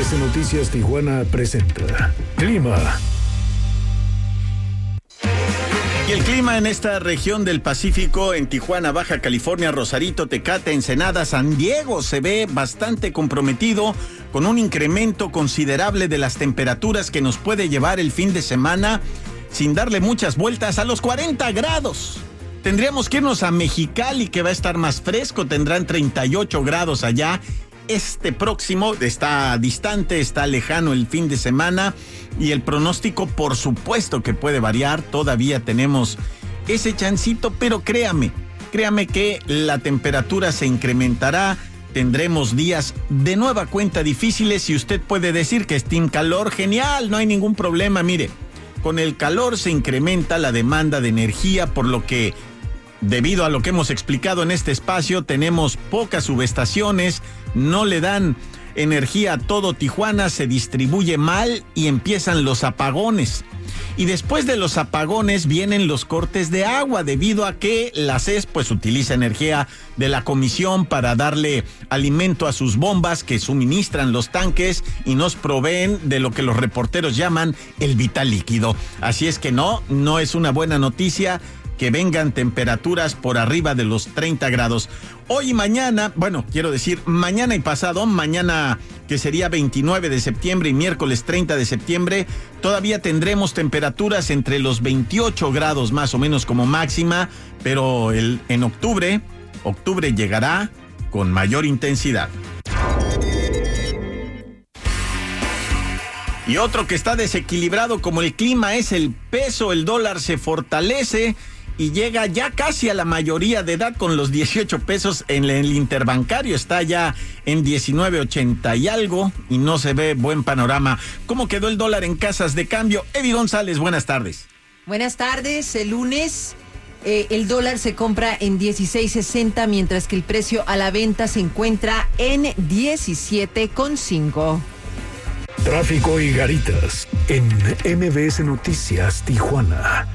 MBS Noticias Tijuana presenta Clima. Y el clima en esta región del Pacífico, en Tijuana, Baja California, Rosarito, Tecate, Ensenada, San Diego, se ve bastante comprometido con un incremento considerable de las temperaturas que nos puede llevar el fin de semana sin darle muchas vueltas a los 40 grados. Tendríamos que irnos a Mexicali, que va a estar más fresco, tendrán 38 grados allá. Este próximo está distante, está lejano el fin de semana y el pronóstico por supuesto que puede variar, todavía tenemos ese chancito, pero créame que la temperatura se incrementará, tendremos días de nueva cuenta difíciles y usted puede decir que es team calor, genial, no hay ningún problema, mire, con el calor se incrementa la demanda de energía, por lo que debido a lo que hemos explicado en este espacio, tenemos pocas subestaciones, no le dan energía a todo Tijuana, se distribuye mal y empiezan los apagones. Y después de los apagones vienen los cortes de agua, debido a que la CES pues utiliza energía de la comisión para darle alimento a sus bombas que suministran los tanques y nos proveen de lo que los reporteros llaman el vital líquido. Así es que no es una buena noticia que vengan temperaturas por arriba de los 30 grados. Hoy y mañana, mañana y pasado, mañana que sería 29 de septiembre y miércoles 30 de septiembre, todavía tendremos temperaturas entre los 28 grados más o menos como máxima, pero en octubre llegará con mayor intensidad. Y otro que está desequilibrado como el clima es el peso, el dólar se fortalece y llega ya casi a la mayoría de edad con los 18 pesos en el interbancario, está ya en 19.80 y algo y no se ve buen panorama. ¿Cómo quedó el dólar en casas de cambio? Evi González, buenas tardes. Buenas tardes, el lunes el dólar se compra en 16.60, mientras que el precio a la venta se encuentra en 17.5. Tráfico y garitas en MBS Noticias Tijuana.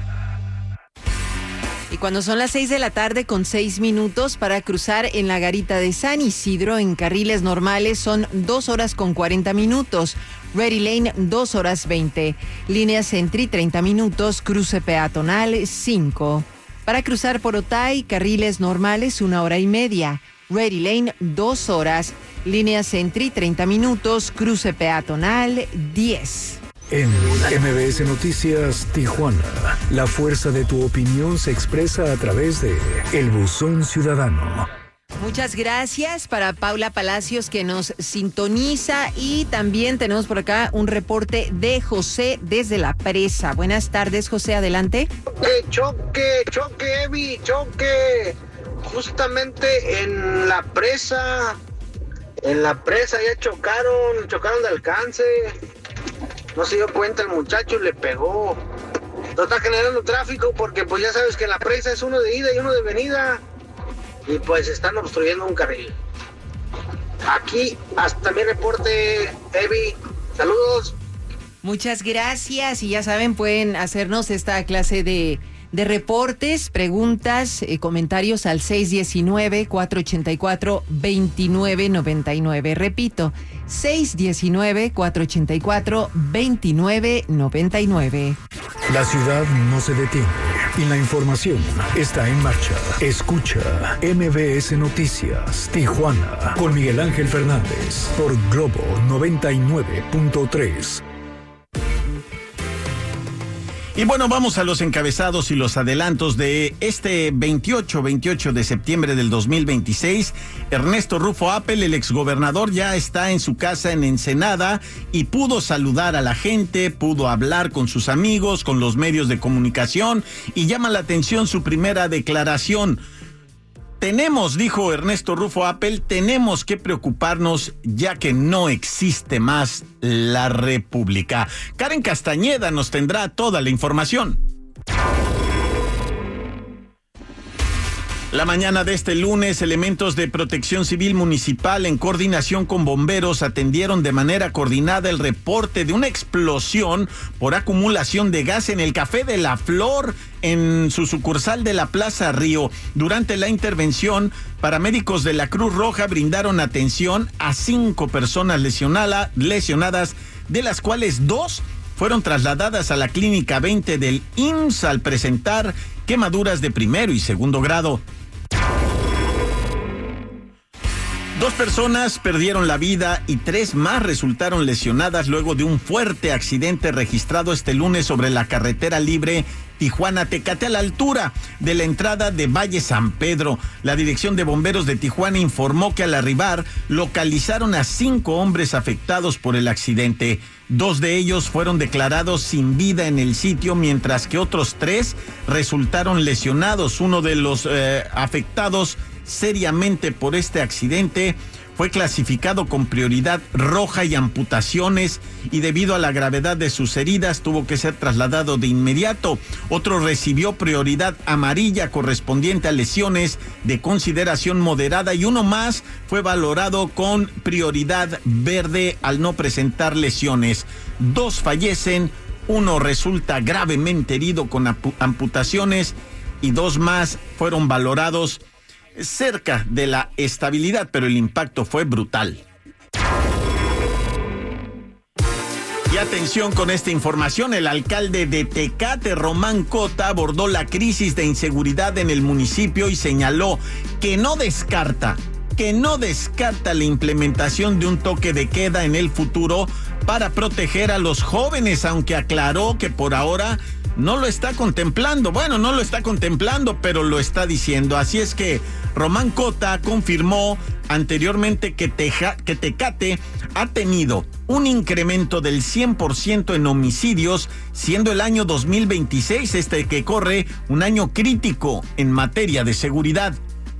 Y cuando son las 6 de la tarde con 6 minutos para cruzar en la garita de San Isidro en carriles normales son 2 horas con 40 minutos. Ready Lane 2 horas 20. Línea Sentry 30 minutos. Cruce peatonal 5. Para cruzar por Otay, carriles normales 1 hora y media. Ready Lane 2 horas. Línea Sentry 30 minutos. Cruce peatonal 10. En MBS Noticias Tijuana, la fuerza de tu opinión se expresa a través de El Buzón Ciudadano. Muchas gracias para Paula Palacios, que nos sintoniza, y también tenemos por acá un reporte de José desde la presa. Buenas tardes, José, adelante. Choque, Evi, choque. Justamente en la presa ya chocaron de alcance. No se dio cuenta el muchacho y le pegó. No está generando tráfico porque pues ya sabes que en la presa es uno de ida y uno de venida. Y pues están obstruyendo un carril. Aquí hasta mi reporte, Evi. Saludos. Muchas gracias, y ya saben, pueden hacernos esta clase de reportes, preguntas, comentarios al 619-484-2999. Repito, 619-484-2999. La ciudad no se detiene y la información está en marcha. Escucha MBS Noticias Tijuana con Miguel Ángel Fernández por Globo 99.3. Y bueno, vamos a los encabezados y los adelantos de este 28 de septiembre del 2026. Ernesto Rufo Appel, el exgobernador, ya está en su casa en Ensenada y pudo saludar a la gente, pudo hablar con sus amigos, con los medios de comunicación, y llama la atención su primera declaración. Dijo Ernesto Rufo Appel, tenemos que preocuparnos ya que no existe más la República. Karen Castañeda nos tendrá toda la información. La mañana de este lunes, elementos de Protección Civil Municipal en coordinación con bomberos atendieron de manera coordinada el reporte de una explosión por acumulación de gas en el Café de la Flor en su sucursal de la Plaza Río. Durante la intervención, paramédicos de la Cruz Roja brindaron atención a 5 personas lesionadas, de las cuales 2 fueron trasladadas a la Clínica 20 del IMSS al presentar quemaduras de primero y segundo grado. 2 personas perdieron la vida y 3 más resultaron lesionadas luego de un fuerte accidente registrado este lunes sobre la carretera libre Tijuana-Tecate, a la altura de la entrada de Valle San Pedro. La Dirección de Bomberos de Tijuana informó que al arribar localizaron a 5 hombres afectados por el accidente. 2 de ellos fueron declarados sin vida en el sitio, mientras que otros 3 resultaron lesionados. Uno de los afectados seriamente por este accidente fue clasificado con prioridad roja y amputaciones, y debido a la gravedad de sus heridas tuvo que ser trasladado de inmediato. Otro recibió prioridad amarilla correspondiente a lesiones de consideración moderada, y uno más fue valorado con prioridad verde al no presentar lesiones. 2 fallecen, 1 resulta gravemente herido con amputaciones y 2 más fueron valorados cerca de la estabilidad, pero el impacto fue brutal. Y atención con esta información, el alcalde de Tecate, Román Cota, abordó la crisis de inseguridad en el municipio y señaló que no descarta la implementación de un toque de queda en el futuro para proteger a los jóvenes, aunque aclaró que por ahora no lo está contemplando. Bueno, no lo está contemplando, pero lo está diciendo. Así es que Román Cota confirmó anteriormente que Tecate ha tenido un incremento del 100% en homicidios, siendo el año 2026 este que corre un año crítico en materia de seguridad.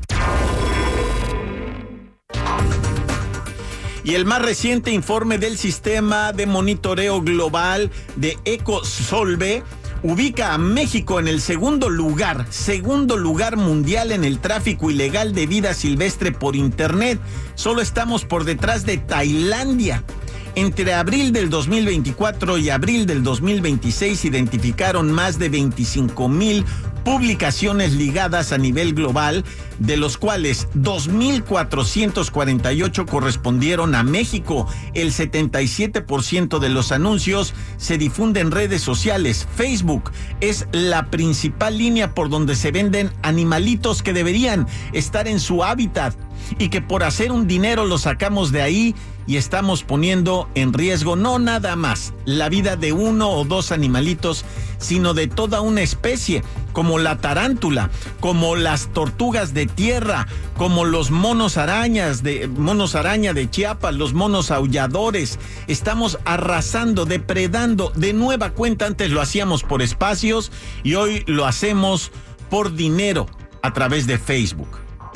Y el más reciente informe del Sistema de Monitoreo Global de Ecosolve ubica a México en el segundo lugar mundial en el tráfico ilegal de vida silvestre por internet. Solo estamos por detrás de Tailandia. Entre abril del 2024 y abril del 2026 identificaron más de 25,000 publicaciones ligadas a nivel global, de los cuales 2,448 correspondieron a México. El 77% de los anuncios se difunden en redes sociales. Facebook es la principal línea por donde se venden animalitos que deberían estar en su hábitat y que por hacer un dinero los sacamos de ahí y estamos poniendo en riesgo no nada más la vida de 1 o 2 animalitos, sino de toda una especie, como la tarántula, como las tortugas de tierra, como los monos araña de Chiapas, los monos aulladores. Estamos arrasando, depredando de nueva cuenta. Antes lo hacíamos por espacios y hoy lo hacemos por dinero a través de Facebook.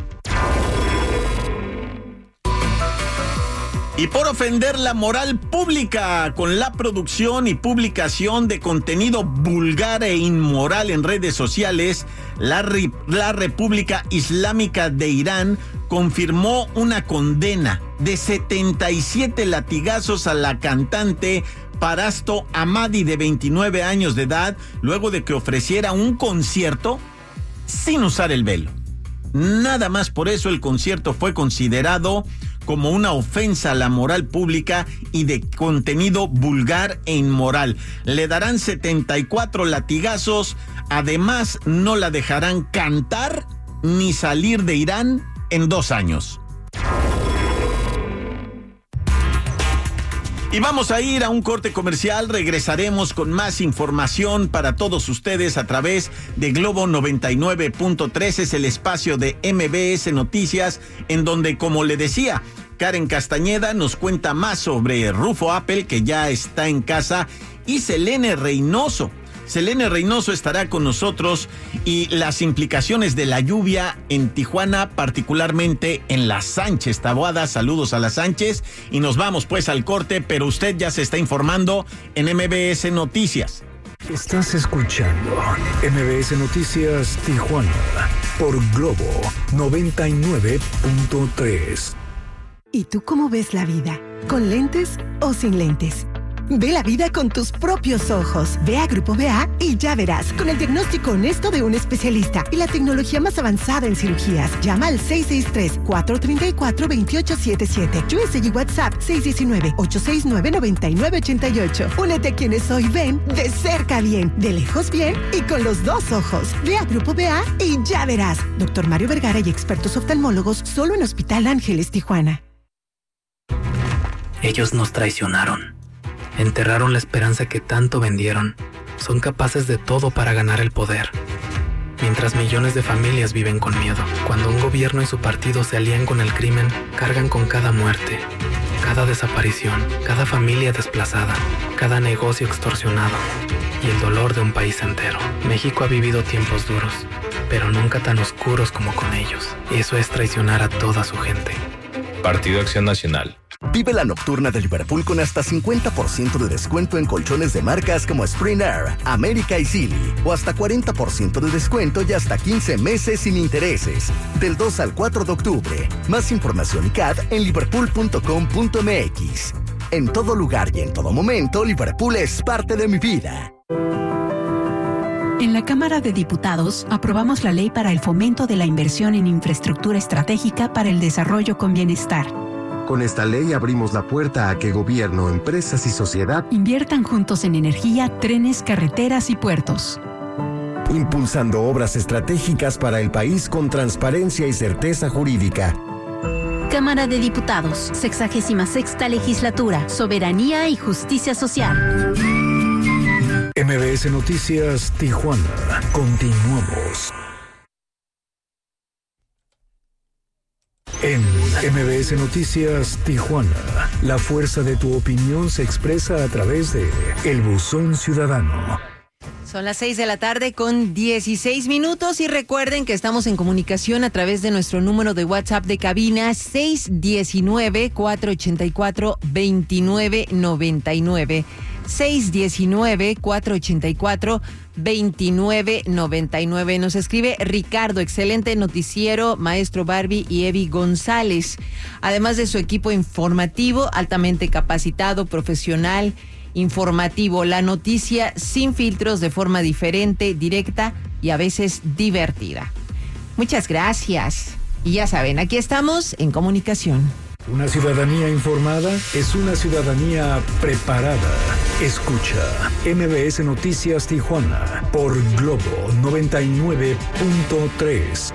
Y por ofender la moral pública con la producción y publicación de contenido vulgar e inmoral en redes sociales, la República Islámica de Irán confirmó una condena de 77 latigazos a la cantante Parasto Amadi, de 29 años de edad, luego de que ofreciera un concierto sin usar el velo. Nada más por eso el concierto fue considerado como una ofensa a la moral pública y de contenido vulgar e inmoral. Le darán 74 latigazos, además no la dejarán cantar ni salir de Irán en 2 años. Y vamos a ir a un corte comercial, regresaremos con más información para todos ustedes a través de Globo 99.3, es el espacio de MBS Noticias, en donde, como le decía, Karen Castañeda nos cuenta más sobre Rufo Apple, que ya está en casa, y Selene Reynoso. Selene Reynoso estará con nosotros y las implicaciones de la lluvia en Tijuana, particularmente en la Sánchez Taboada. Saludos a la Sánchez y nos vamos pues al corte, pero usted ya se está informando en MBS Noticias. Estás escuchando MBS Noticias Tijuana por Globo 99.3. ¿Y tú cómo ves la vida? ¿Con lentes o sin lentes? Ve la vida con tus propios ojos. Ve a Grupo BA y ya verás, con el diagnóstico honesto de un especialista y la tecnología más avanzada en cirugías. Llama al 663-434-2877. USG WhatsApp 619-869-9988. Únete a quienes hoy ven de cerca bien, de lejos bien y con los dos ojos. Ve a Grupo BA y ya verás. Dr. Mario Vergara y expertos oftalmólogos solo en Hospital Ángeles, Tijuana. Ellos nos traicionaron. Enterraron la esperanza que tanto vendieron. Son capaces de todo para ganar el poder. Mientras millones de familias viven con miedo. Cuando un gobierno y su partido se alían con el crimen, cargan con cada muerte, cada desaparición, cada familia desplazada, cada negocio extorsionado y el dolor de un país entero. México ha vivido tiempos duros, pero nunca tan oscuros como con ellos. Eso es traicionar a toda su gente. Partido Acción Nacional. Vive la nocturna de Liverpool con hasta 50% de descuento en colchones de marcas como Spring Air, América y Silly. O hasta 40% de descuento y hasta 15 meses sin intereses. Del 2 al 4 de octubre. Más información y CAD en liverpool.com.mx. En todo lugar y en todo momento, Liverpool es parte de mi vida. En la Cámara de Diputados aprobamos la ley para el fomento de la inversión en infraestructura estratégica para el desarrollo con bienestar. Con esta ley abrimos la puerta a que gobierno, empresas y sociedad inviertan juntos en energía, trenes, carreteras y puertos. Impulsando obras estratégicas para el país con transparencia y certeza jurídica. Cámara de Diputados, 66ª Legislatura, Soberanía y Justicia Social. MBS Noticias Tijuana. Continuamos. En MBS Noticias Tijuana, la fuerza de tu opinión se expresa a través de El Buzón Ciudadano. Son las 6 de la tarde con 16 minutos y recuerden que estamos en comunicación a través de nuestro número de WhatsApp de cabina 619-484-2999. 619-484-2999. Nos escribe Ricardo, excelente noticiero, maestro Barbie y Evi González. Además de su equipo informativo, altamente capacitado, profesional, informativo. La noticia sin filtros, de forma diferente, directa y a veces divertida. Muchas gracias. Y ya saben, aquí estamos en comunicación. Una ciudadanía informada es una ciudadanía preparada. Escucha MBS Noticias Tijuana por Globo 99.3.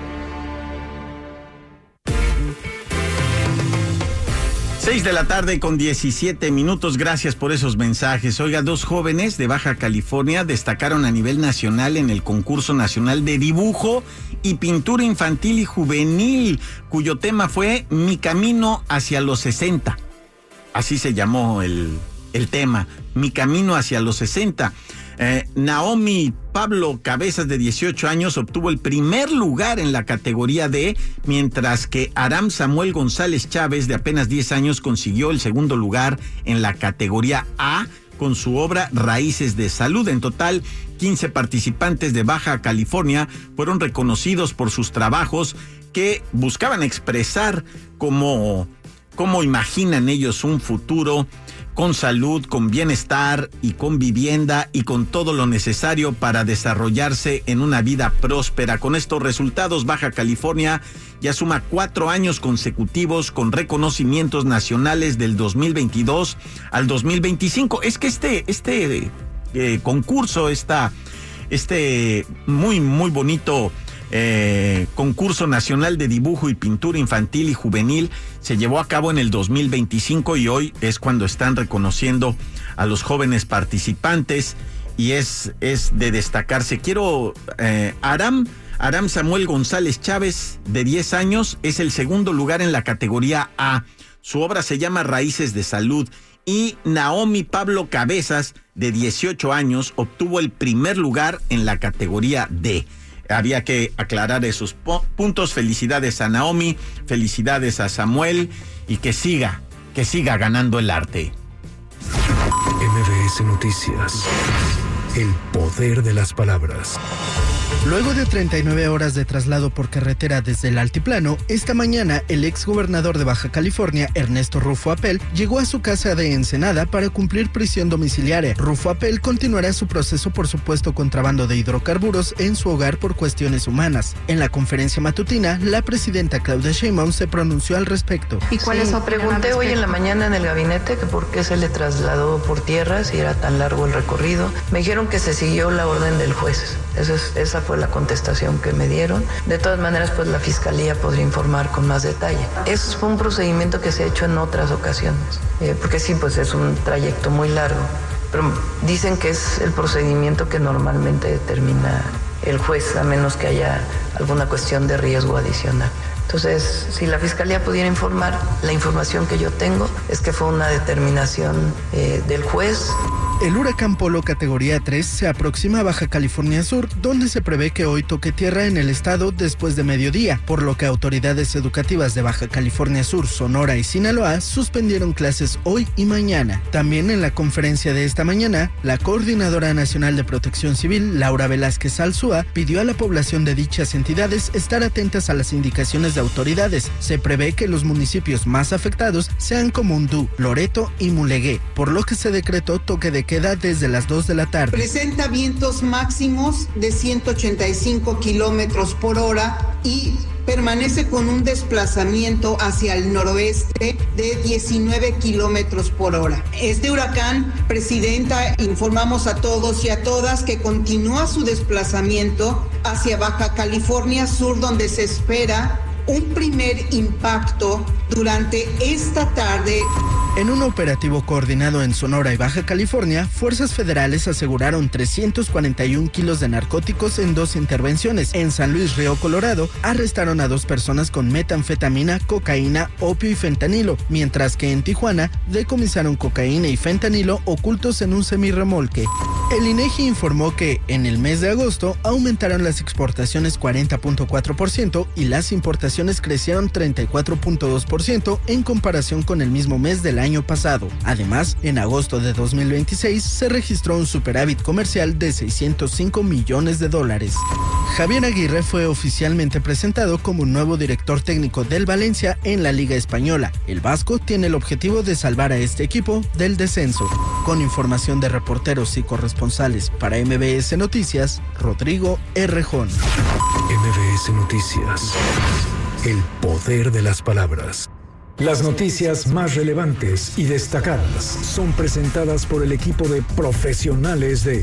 6 de la tarde con 17 minutos. Gracias por esos mensajes. Oiga, 2 jóvenes de Baja California destacaron a nivel nacional en el concurso nacional de dibujo y pintura infantil y juvenil, cuyo tema fue Mi Camino hacia los 60. Así se llamó el tema, Mi Camino hacia los 60. Naomi Pablo Cabezas, de 18 años, obtuvo el primer lugar en la categoría D, mientras que Aram Samuel González Chávez, de apenas 10 años, consiguió el segundo lugar en la categoría A con su obra Raíces de Salud. En total, 15 participantes de Baja California fueron reconocidos por sus trabajos que buscaban expresar cómo imaginan ellos un futuro con salud, con bienestar y con vivienda y con todo lo necesario para desarrollarse en una vida próspera. Con estos resultados, Baja California ya suma 4 años consecutivos con reconocimientos nacionales del 2022 al 2025. Es que este concurso, muy, muy bonito concurso nacional de dibujo y pintura infantil y juvenil se llevó a cabo en el 2025 y hoy es cuando están reconociendo a los jóvenes participantes y es de destacarse. Aram Samuel González Chávez, de 10 años, es el segundo lugar en la categoría A. Su obra se llama Raíces de Salud. Y Naomi Pablo Cabezas, de 18 años, obtuvo el primer lugar en la categoría D. Había que aclarar esos puntos. Felicidades a Naomi, felicidades a Samuel y que siga ganando el arte. MBS Noticias El poder de las palabras. Luego de 39 horas de traslado por carretera desde el altiplano, esta mañana el exgobernador de Baja California, Ernesto Rufo Apel, llegó a su casa de Ensenada para cumplir prisión domiciliaria. Rufo Apel continuará su proceso por supuesto contrabando de hidrocarburos en su hogar por cuestiones humanas. En la conferencia matutina, la presidenta Claudia Sheinbaum se pronunció al respecto. ¿Y cuál es su opinión? Pregunté hoy en la mañana en el gabinete que por qué se le trasladó por tierra si era tan largo el recorrido. Me dijeron que se siguió la orden del juez. Esa fue la contestación que me dieron. De todas maneras, pues la fiscalía podría informar con más detalle. Es un procedimiento que se ha hecho en otras ocasiones, porque sí, pues es un trayecto muy largo. Pero dicen que es el procedimiento que normalmente determina el juez, a menos que haya alguna cuestión de riesgo adicional. Entonces, si la fiscalía pudiera informar, la información que yo tengo es que fue una determinación del juez. El huracán Polo categoría 3 se aproxima a Baja California Sur, donde se prevé que hoy toque tierra en el estado después de mediodía, por lo que autoridades educativas de Baja California Sur, Sonora y Sinaloa suspendieron clases hoy y mañana. También en la conferencia de esta mañana, la Coordinadora Nacional de Protección Civil, Laura Velázquez Alzúa, pidió a la población de dichas entidades estar atentas a las indicaciones de autoridades. Se prevé que los municipios más afectados sean Comundú, Loreto y Mulegé, por lo que se decretó toque de queda desde las 2 de la tarde. Presenta vientos máximos de 185 kilómetros por hora y permanece con un desplazamiento hacia el noroeste de 19 kilómetros por hora. Este huracán, presidenta, informamos a todos y a todas que continúa su desplazamiento hacia Baja California Sur, donde se espera un primer impacto durante esta tarde. En un operativo coordinado en Sonora y Baja California, fuerzas federales aseguraron 341 kilos de narcóticos en 2 intervenciones. En San Luis Río Colorado, arrestaron a 2 personas con metanfetamina, cocaína, opio y fentanilo, mientras que en Tijuana decomisaron cocaína y fentanilo ocultos en un semirremolque. El INEGI informó que en el mes de agosto aumentaron las exportaciones 40.4% y las importaciones crecieron 34.2% en comparación con el mismo mes del año pasado. Además, en agosto de 2026 se registró un superávit comercial de $605 millones. Javier Aguirre fue oficialmente presentado como nuevo director técnico del Valencia en la Liga Española. El vasco tiene el objetivo de salvar a este equipo del descenso. Con información de reporteros y corresponsales para MBS Noticias, Rodrigo Errejón. MBS Noticias. El poder de las palabras. Las noticias más relevantes y destacadas son presentadas por el equipo de profesionales de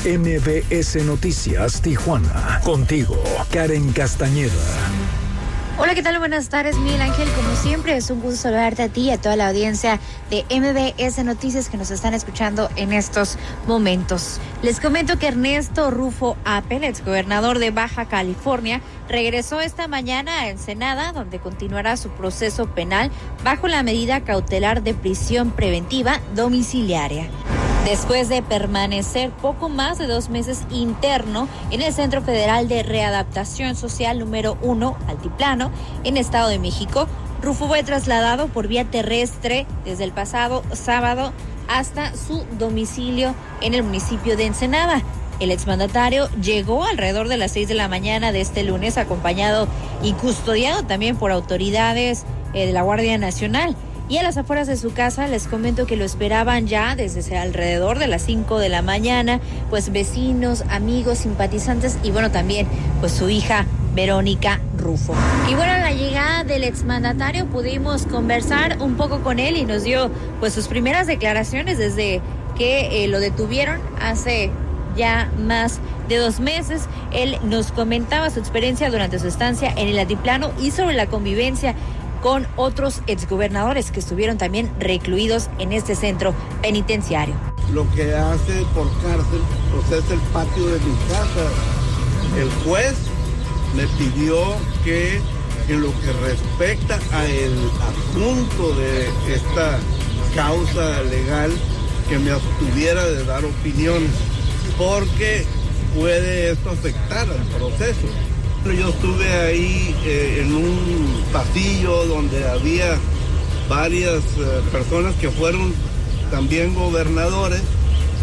MBS Noticias Tijuana. Contigo, Karen Castañeda. Hola, ¿qué tal? Buenas tardes, Miguel Ángel. Como siempre, es un gusto saludarte a ti y a toda la audiencia de MBS Noticias que nos están escuchando en estos momentos. Les comento que Ernesto Rufo Apel, exgobernador de Baja California, regresó esta mañana a Ensenada, donde continuará su proceso penal bajo la medida cautelar de prisión preventiva domiciliaria. Después de permanecer poco más de 2 meses interno en el Centro Federal de Readaptación Social número 1, Altiplano, en Estado de México, Rufo fue trasladado por vía terrestre desde el pasado sábado hasta su domicilio en el municipio de Ensenada. El exmandatario llegó alrededor de las 6 de la mañana de este lunes, acompañado y custodiado también por autoridades de la Guardia Nacional. Y a las afueras de su casa les comento que lo esperaban ya desde alrededor de las 5 de la mañana, pues vecinos, amigos, simpatizantes y bueno, también pues su hija Verónica Rufo. Y bueno, a la llegada del exmandatario pudimos conversar un poco con él y nos dio pues sus primeras declaraciones desde que lo detuvieron hace ya más de 2 meses. Él nos comentaba su experiencia durante su estancia en el altiplano y sobre la convivencia con otros exgobernadores que estuvieron también recluidos en este centro penitenciario. Lo que hace por cárcel pues es el patio de mi casa. El juez me pidió que en lo que respecta a el asunto de esta causa legal, que me abstuviera de dar opiniones, porque puede esto afectar al proceso. Yo estuve ahí en un pasillo donde había varias personas que fueron también gobernadores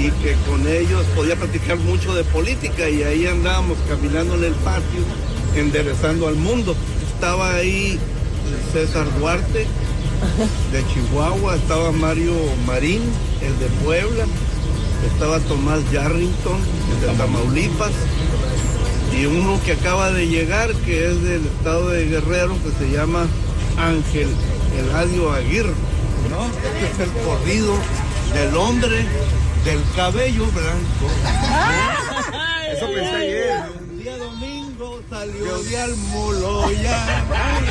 y que con ellos podía platicar mucho de política, y ahí andábamos caminando en el patio, enderezando al mundo. Estaba ahí César Duarte, de Chihuahua, estaba Mario Marín, el de Puebla, estaba Tomás Yarrington, el de Tamaulipas, y uno que acaba de llegar, que es del estado de Guerrero, que se llama Ángel Eladio Aguirre, ¿no? Este es el corrido del hombre del cabello blanco. Eso pensé ayer. Un día domingo salió de Almoloya.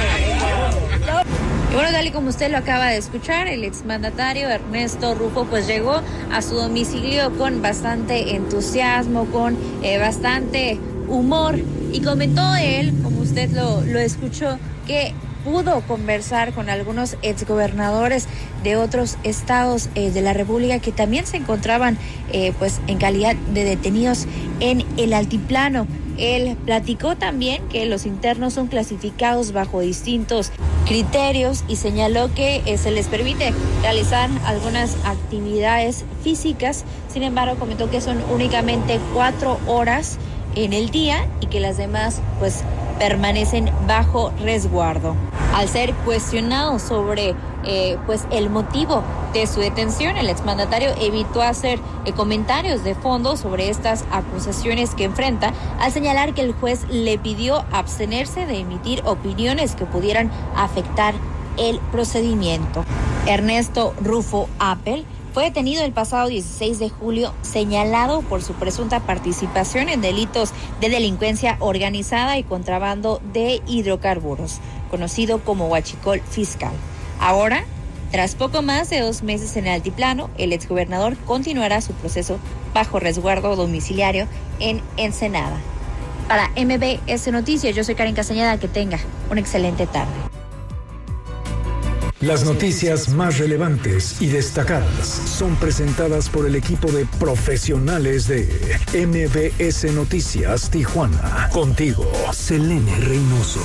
Y bueno, tal y como usted lo acaba de escuchar, el exmandatario Ernesto Rufo pues llegó a su domicilio con bastante entusiasmo, con bastante humor, y comentó él, como usted lo escuchó, que pudo conversar con algunos exgobernadores de otros estados de la República que también se encontraban pues en calidad de detenidos en el altiplano. Él platicó también que los internos son clasificados bajo distintos criterios y señaló que se les permite realizar algunas actividades físicas. Sin embargo, comentó que son únicamente 4 horas en el día y que las demás pues permanecen bajo resguardo. Al ser cuestionado sobre pues el motivo de su detención, el exmandatario evitó hacer comentarios de fondo sobre estas acusaciones que enfrenta, al señalar que el juez le pidió abstenerse de emitir opiniones que pudieran afectar el procedimiento. Ernesto Rufo Appel fue detenido el pasado 16 de julio, señalado por su presunta participación en delitos de delincuencia organizada y contrabando de hidrocarburos, conocido como huachicol fiscal. Ahora, tras poco más de 2 meses en el altiplano, el exgobernador continuará su proceso bajo resguardo domiciliario en Ensenada. Para MBS Noticias, yo soy Karen Castañeda, que tenga una excelente tarde. Las noticias más relevantes y destacadas son presentadas por el equipo de profesionales de MBS Noticias Tijuana. Contigo, Selene Reynoso.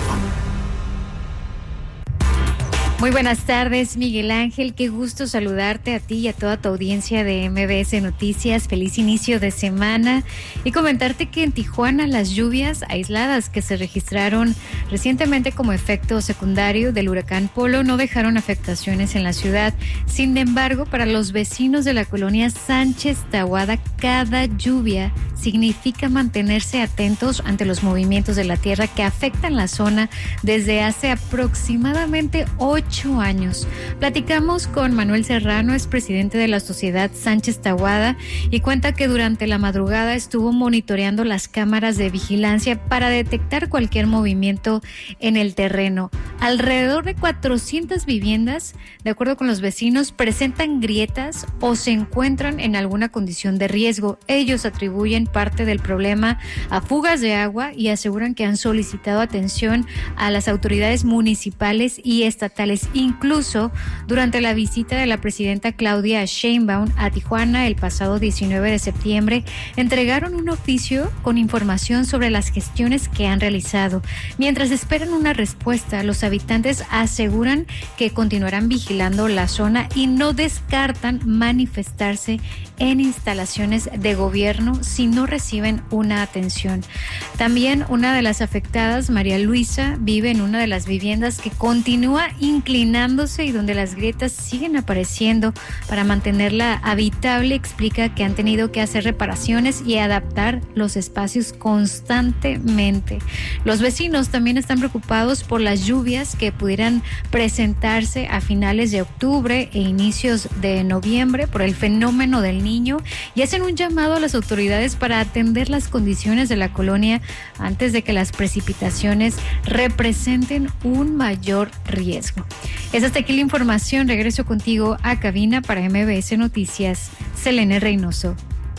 Muy buenas tardes, Miguel Ángel. Qué gusto saludarte a ti y a toda tu audiencia de MBS Noticias. Feliz inicio de semana. Y comentarte que en Tijuana las lluvias aisladas que se registraron recientemente como efecto secundario del huracán Polo no dejaron afectaciones en la ciudad. Sin embargo, para los vecinos de la colonia Sánchez Tahuada, cada lluvia significa mantenerse atentos ante los movimientos de la tierra que afectan la zona desde hace aproximadamente 8 años. Platicamos con Manuel Serrano, es presidente de la Sociedad Sánchez Tahuada, y cuenta que durante la madrugada estuvo monitoreando las cámaras de vigilancia para detectar cualquier movimiento en el terreno. Alrededor de 400 viviendas, de acuerdo con los vecinos, presentan grietas o se encuentran en alguna condición de riesgo. Ellos atribuyen parte del problema a fugas de agua y aseguran que han solicitado atención a las autoridades municipales y estatales. Incluso durante la visita de la presidenta Claudia Sheinbaum a Tijuana el pasado 19 de septiembre, entregaron un oficio con información sobre las gestiones que han realizado. Mientras esperan una respuesta, los habitantes aseguran que continuarán vigilando la zona y no descartan manifestarse en instalaciones de gobierno si no reciben una atención. También una de las afectadas, María Luisa, vive en una de las viviendas que continúa inclinándose y donde las grietas siguen apareciendo. Para mantenerla habitable, explica que han tenido que hacer reparaciones y adaptar los espacios constantemente. Los vecinos también están preocupados por las lluvias que pudieran presentarse a finales de octubre e inicios de noviembre por el fenómeno del Niño, y hacen un llamado a las autoridades para atender las condiciones de la colonia antes de que las precipitaciones representen un mayor riesgo. Es hasta aquí la información. Regreso contigo a cabina para MBS Noticias. Selene Reynoso.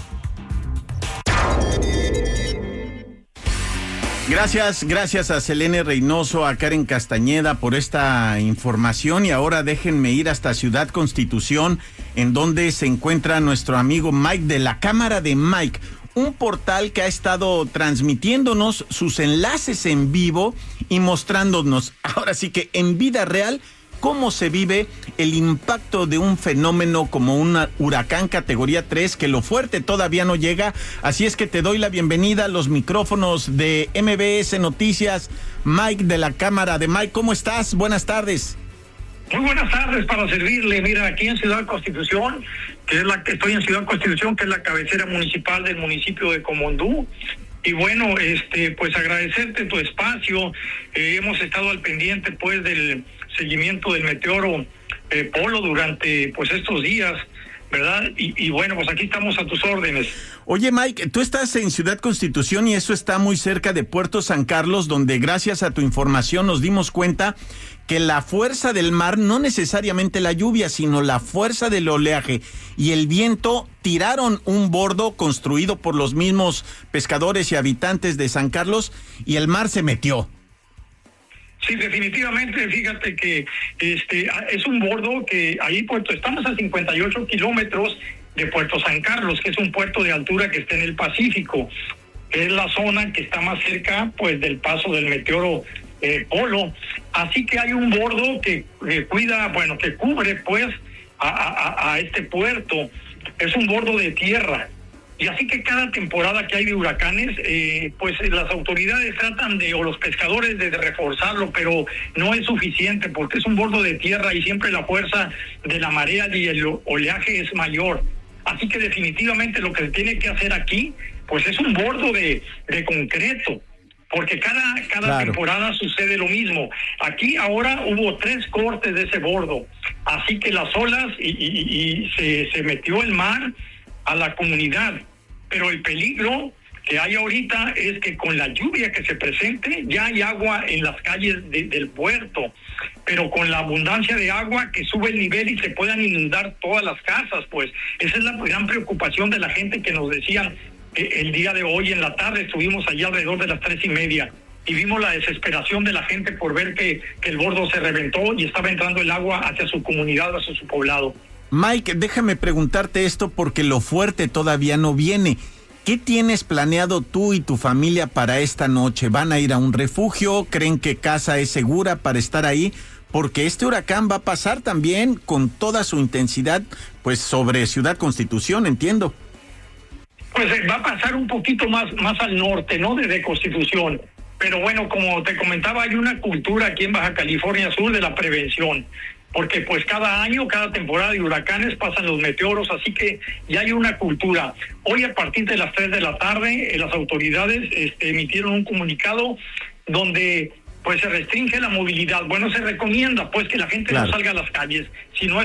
Gracias a Selene Reynoso, a Karen Castañeda por esta información, y ahora déjenme ir hasta Ciudad Constitución, en donde se encuentra nuestro amigo Mike de la Cámara de Mike, un portal que ha estado transmitiéndonos sus enlaces en vivo y mostrándonos ahora sí que en vida real ¿Cómo se vive el impacto de un fenómeno como un huracán categoría 3, que lo fuerte todavía no llega? Así es que te doy la bienvenida a los micrófonos de MBS Noticias. Mike de la Cámara de Mike, ¿cómo estás? Buenas tardes. Muy buenas tardes, para servirle. Mira, aquí en Ciudad Constitución, estoy en Ciudad Constitución, que es la cabecera municipal del municipio de Comondú. Y bueno, pues agradecerte tu espacio. Hemos estado al pendiente, pues, del seguimiento del meteoro Polo durante, pues, estos días, ¿verdad? Y bueno, pues aquí estamos a tus órdenes. Oye, Mike, tú estás en Ciudad Constitución y eso está muy cerca de Puerto San Carlos, donde gracias a tu información nos dimos cuenta que la fuerza del mar, no necesariamente la lluvia, sino la fuerza del oleaje y el viento tiraron un bordo construido por los mismos pescadores y habitantes de San Carlos y el mar se metió. Sí, definitivamente, fíjate que es un bordo que ahí estamos a 58 kilómetros de Puerto San Carlos, que es un puerto de altura que está en el Pacífico, que es la zona que está más cerca, pues, del paso del meteoro Polo. Así que hay un bordo que cuida, bueno, que cubre, pues, a este puerto. Es un bordo de tierra. Y así que cada temporada que hay de huracanes, pues las autoridades tratan o los pescadores de reforzarlo, pero no es suficiente porque es un bordo de tierra y siempre la fuerza de la marea y el oleaje es mayor. Así que definitivamente lo que se tiene que hacer aquí, pues es un bordo de concreto, porque cada temporada sucede lo mismo. Aquí ahora hubo 3 cortes de ese bordo, así que las olas y se metió el mar a la comunidad, pero el peligro que hay ahorita es que con la lluvia que se presente ya hay agua en las calles del puerto, pero con la abundancia de agua que sube el nivel y se puedan inundar todas las casas, pues esa es la gran preocupación de la gente que nos decían el día de hoy en la tarde. Estuvimos allá alrededor de las 3:30 y vimos la desesperación de la gente por ver que el bordo se reventó y estaba entrando el agua hacia su comunidad, hacia su poblado. Mike, déjame preguntarte esto porque lo fuerte todavía no viene. ¿Qué tienes planeado tú y tu familia para esta noche? ¿Van a ir a un refugio? ¿Creen que casa es segura para estar ahí? Porque este huracán va a pasar también con toda su intensidad, pues, sobre Ciudad Constitución, entiendo. Pues va a pasar un poquito más al norte, ¿no? Desde Constitución. Pero bueno, como te comentaba, hay una cultura aquí en Baja California Sur de la prevención. Porque pues cada año, cada temporada de huracanes pasan los meteoros, así que ya hay una cultura. Hoy a partir de las 3 de la tarde, las autoridades emitieron un comunicado donde pues se restringe la movilidad. Bueno, se recomienda pues que la gente no salga a las calles, si no es